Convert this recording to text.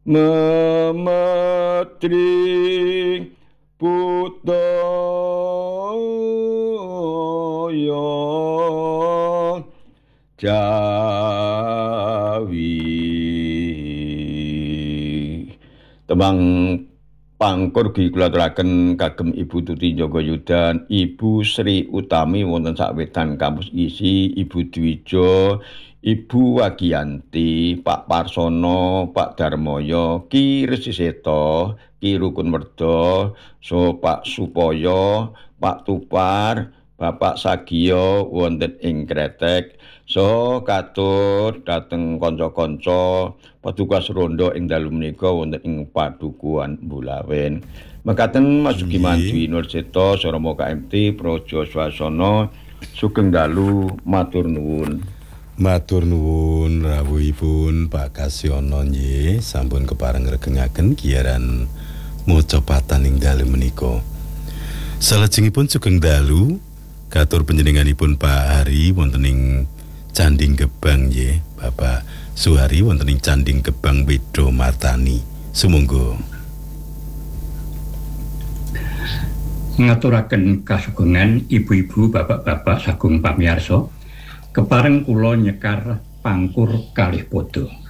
memetri budaya Jawi. Tembang pangkur kula aturaken kagem Ibu Tuti Jogayudan, Ibu Sri Utami wonten sawetan kampus isi, Ibu Dwijo, Ibu Wagiyanti, Pak Parsono, Pak Darmoyo, Ki Resiseto, Ki Rukunmerdo, Pak Supoyo, Pak Tupar, Bapak Sagiyo wonten ing Kretek. Katur dhateng kanca-kanca petugas rondo ing dalu menika wonten ing Padukuhan Bulawen. Mekaten Mas Sugiman Dwi Nurseto Soromo KMT Praja Swasana sugeng dalu matur nuwun. Matur nuwun rawuhipun Pak Kasyono nggih sampun kepareng regengaken giyaran maca patan ing dalu menika. Salajengipun sugeng dalu katur panjenenganipun Pak Hari wonten ing Canding Gebang nggih, Bapak Suhari wonten ing Canding Gebang Wedo Martani. Sumangga. Ngaturaken kasugengan ibu-ibu, bapak-bapak sagung pamirsa. Kepareng kula nyekar pangkur kalih pada.